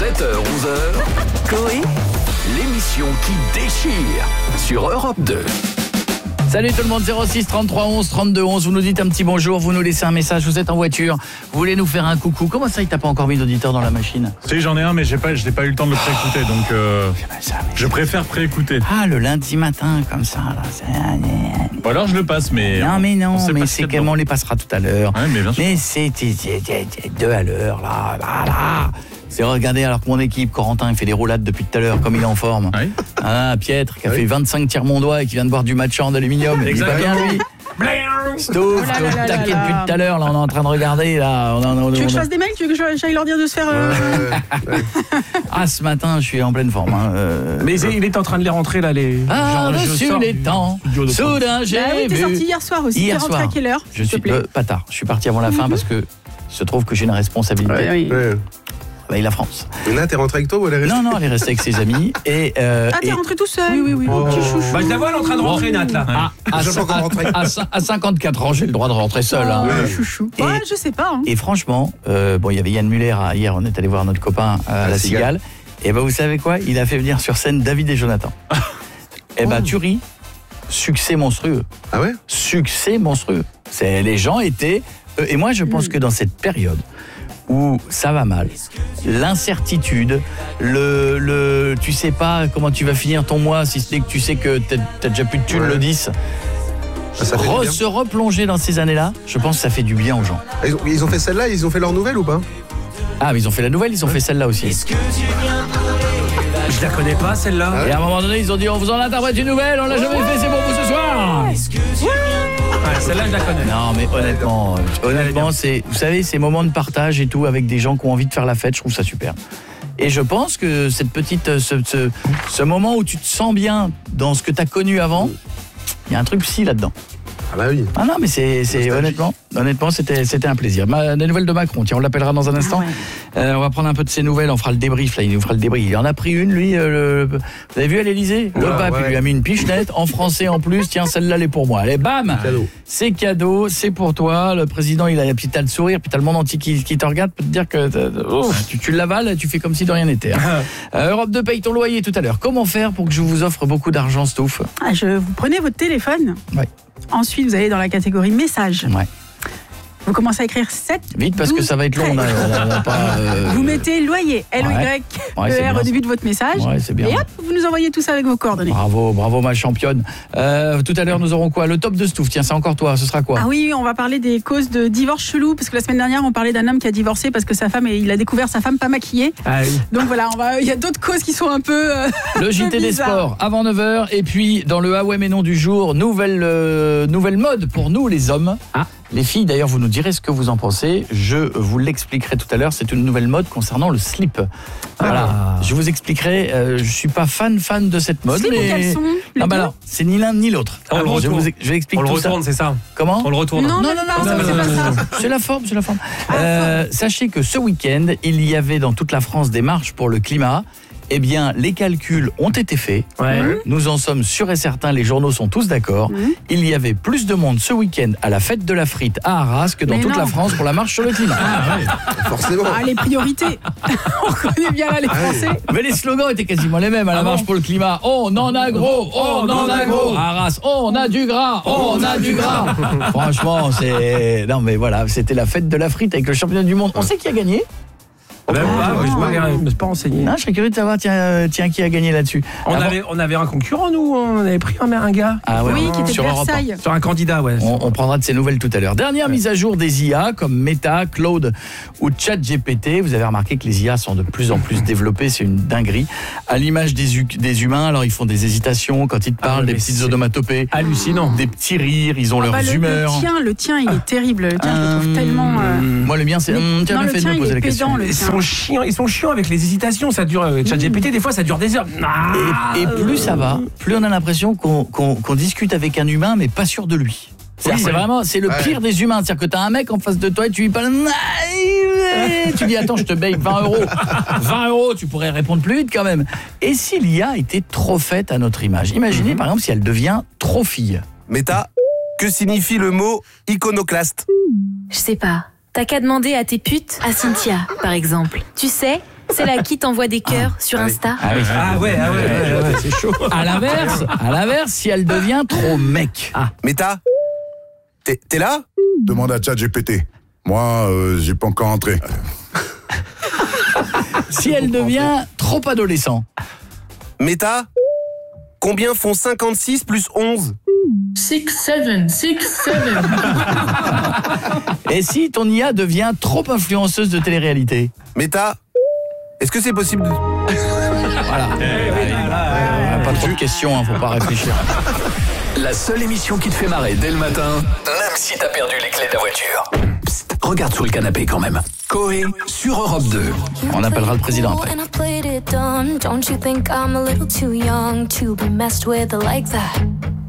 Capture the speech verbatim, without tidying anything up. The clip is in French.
sept heures onze heures, Coé, l'émission qui déchire sur Europe deux. Salut tout le monde, zéro six trente-trois onze trente-deux onze, vous nous dites un petit bonjour, vous nous laissez un message, vous êtes en voiture, vous voulez nous faire un coucou. Comment ça, il t'a pas encore mis d'auditeur dans la machine? Si, j'en ai un, mais j'ai pas, je n'ai pas eu le temps de le préécouter, donc euh, je préfère préécouter. Ah, le lundi matin, comme ça, là, c'est... Ou alors je le passe, mais... Non, mais non, mais c'est comment comment on les passera tout à l'heure. Ouais, mais bien sûr. Mais c'est deux à l'heure, là, là, là. C'est regardez, alors que mon équipe, Corentin, il fait des roulades depuis tout à l'heure, comme il est en forme. Oui. Ah, Pietre, qui a Oui. fait vingt-cinq tiers mon doigt et qui vient de boire du matcha en aluminium. Il est pas bien, lui. Stouff, Oh là là là taquet là depuis là. tout à l'heure, là, on est en train de regarder, là. On, on, on, Tu veux que je on- fasse des mails? Tu veux que j'aille leur dire de se faire... euh, Ouais, ouais. Ah, ce matin, je suis en pleine forme. Hein. euh. Mais il est en train de les rentrer là les. Ah, Genre, je reçu sors les du temps, studio de soudain j'ai Bah oui, t'es vu. sorti hier soir aussi. Hier T'es rentré soir. à quelle heure, Je s'il te suis plaît? euh, pas tard, je suis parti avant la fin parce que il se trouve que j'ai une responsabilité Ouais, oui. Ouais. avec la France. Nana, t'es rentré avec toi ou elle est restée? Non, non, elle est restée avec ses amis. Et, euh, Ah, t'es et- rentré tout seul? Oui, oui, oui. Oh, petit chouchou. Bah je la vois, elle est en train de rentrer, Nat là. À, à, Je peux encore rentrer. à, à- à cinquante-quatre ans, j'ai le droit de rentrer seul. hein. Oh, Ouais. chouchou. Et- Ouais, je sais pas. Hein. Et franchement, euh, bon, il y avait Yann Muller, hein, hier on est allé voir notre copain euh, à À la la Cigale. Cigale. Et ben vous savez quoi? Il a fait venir sur scène David et Jonathan. Et ben tu ris, succès monstrueux. Ah ouais? Succès monstrueux. C'est, les gens étaient... euh, et moi je pense que dans cette période où ça va mal, l'incertitude, le, le, tu sais pas comment tu vas finir ton mois, si ce n'est que tu sais que t'as, t'as déjà plus de thunes Ouais. le dix, Ah, ça fait du Re- bien. se replonger dans ces années-là, je pense que ça fait du bien aux gens. Ils ont, ils ont fait celle-là, ils ont fait leur nouvelle ou pas? Ah, mais ils ont fait la nouvelle, ils ont fait celle-là aussi. Je la connais pas celle-là. Ah Et à un moment donné, ils ont dit, on vous en interprète une nouvelle, on l'a jamais fait, c'est pour vous ce soir. Ouais, celle-là je la connais. Non, mais honnêtement, euh, honnêtement, c'est, vous savez, ces moments de partage et tout avec des gens qui ont envie de faire la fête, je trouve ça super. Et je pense que cette petite, euh, ce, ce, ce moment où tu te sens bien dans ce que tu as connu avant, il y a un truc psy là-dedans. Ah bah oui. Ah non, mais c'est, c'est Nostalgie. honnêtement, honnêtement, c'était, c'était un plaisir. Ma, les nouvelles de Macron, tiens, on l'appellera dans un instant. Ah ouais. Euh, on va prendre un peu de ses nouvelles, on fera le débrief, là, il nous fera le débrief. Il en a pris une, lui, euh, le... vous avez vu à l'Élysée? Le Ouais, pape, ouais. il lui a mis une pichenette, en français en plus, tiens, celle-là, elle est pour moi. Allez, bam! Cadeau. C'est cadeau, c'est pour toi. Le président, il a, puis t'as le sourire, puis t'as le monde entier qui, qui te regarde, peut te dire que oh, tu, tu l'avales, tu fais comme si de rien n'était. hein. Euh, Europe deux paye ton loyer tout à l'heure. Comment faire pour que je vous offre beaucoup d'argent, Stouff? Ah, je, vous prenez votre téléphone. Ouais. Ensuite, vous allez dans la catégorie messages. Ouais. Vous commencez à écrire sept. Vite, parce que douze, ça va être long. On a- on a- on a pas, euh, Vous mettez loyer, L O Y, Ouais, c'est E R bien au début de votre message. Ouais, c'est bien. Et hop, vous nous envoyez tout ça avec vos coordonnées. Bravo, bravo ma championne. Euh, tout à l'heure, nous aurons quoi? Le top de Stouff. Tiens, c'est encore toi. Ce sera quoi? Ah oui, on va parler des causes de divorce chelou, parce que la semaine dernière, on parlait d'un homme qui a divorcé parce que sa femme, il a découvert sa femme pas maquillée. Ah oui. Donc voilà, on va, il y a d'autres causes qui sont un peu. euh, Le J T des bizarre. sports avant neuf heures. Et puis, dans le Ah ouais mais non du jour, nouvelle, euh, nouvelle mode pour nous, les hommes. Ah. Les filles, d'ailleurs, vous nous direz ce que vous en pensez. Je vous l'expliquerai tout à l'heure. C'est une nouvelle mode concernant le slip. Voilà. Ah. Je vous expliquerai. Euh, je suis pas fan, fan de cette mode. Slip ou mais... caleçon, les Non, bah deux non, c'est ni l'un ni l'autre. On le Alors, je, retourne. vous, je vais expliquer On le tout ça. retourne, c'est ça. Comment? On le retourne. Non, non, non, non, ça, non, c'est non, pas non, ça. non. C'est la forme, c'est la forme. Euh, sachez que ce week-end, il y avait dans toute la France des marches pour le climat. Eh bien, les calculs ont été faits. Ouais. Nous en sommes sûrs et certains, les journaux sont tous d'accord. Mhm. Il y avait plus de monde ce week-end à la fête de la frite à Arras que dans Mais toute non. la France pour la marche sur le climat. Forcément. Ah, les priorités. On connaît bien là les Français. Mais les slogans étaient quasiment les mêmes à la Ah bon marche pour le climat. On en a gros, on en a gros. À Arras, on a du gras, on a du gras. Franchement, c'est... Non mais voilà, c'était la fête de la frite avec le championnat du monde. On sait qui a gagné? Même pas, mais je me regarde, je me suis pas renseigné. Non, je serais curieux de savoir, tiens, euh, tiens qui a gagné là-dessus. On Avant- avait, on avait un concurrent, nous, on avait pris un, un gars. Ah ouais, Oui, qui était de sur Europe un. Versailles. Sur un candidat, ouais. On, on prendra de ces nouvelles tout à l'heure. Dernière mise à jour des I A comme Meta, Claude ou ChatGPT. Vous avez remarqué que les I A sont de plus en plus développées, c'est une dinguerie. À l'image des, hu- des humains, alors ils font des hésitations quand ils te parlent, mais des petites c'est onomatopées, hallucinant. des petits rires, ils ont Ah leurs bah, le, humeurs. le tien, le tien, il est terrible. Le tien, je le trouve Hum, tellement. euh, Moi le mien c'est... Mais- Hum, tiens, non, bien le fait de tien, me il poser est la question. pédant, le Ils tien. sont chiants, ils sont chiants avec les hésitations. Ça dure. euh, ChatGPT, des fois, ça dure des heures. Ah, Et, et plus ça va, plus on a l'impression qu'on qu'on- qu'on discute avec un humain mais pas sûr de lui. C'est Oui, c'est oui. vraiment, c'est le Ouais. pire des humains. C'est-à-dire que t'as un mec en face de toi et tu lui parles. Tu dis attends, je te paye vingt euros. vingt euros, tu pourrais répondre plus vite quand même. Et si l'I A était trop faite à notre image? Imaginez par exemple si elle devient trop fille. Méta, que signifie le mot iconoclaste? Je sais pas. T'as qu'à demander à tes putes, à Cynthia, par exemple. Tu sais, C'est là qui t'envoie des cœurs sur Insta. Ah oui. Ah ouais, ah ouais, ouais, ouais, ouais, c'est chaud. À l'inverse, à l'inverse, si elle devient trop mec. Ah. Meta, t'es, t'es là? Demande à ChatGPT. Moi, euh, j'ai pas encore entré. Si elle devient trop adolescent. Meta, combien font cinquante-six plus onze? six, sept, six, sept. Et si ton I A devient trop influenceuse de télé-réalité? Meta, est-ce que c'est possible de... Voilà. Ah, pas trop de questions, hein, faut pas réfléchir. La seule émission qui te fait marrer dès le matin, même si t'as perdu les clés de la voiture. Psst, regarde sous le canapé quand même. Coé sur Europe deux. On appellera le président après. And I played it dumb. Don't you think I'm a little too young to be messed with like that?